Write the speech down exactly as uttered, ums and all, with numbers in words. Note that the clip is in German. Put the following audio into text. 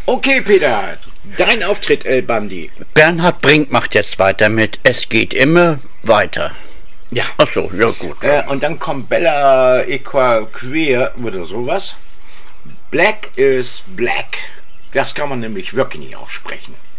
Okay, Peter, dein Auftritt, El Bandi. Bernhard Brink macht jetzt weiter mit Es geht immer weiter. Ja. Ach so, ja gut. Äh, und dann kommt Bella Equa Queer oder sowas. Black is Black. Das kann man nämlich wirklich nicht aussprechen.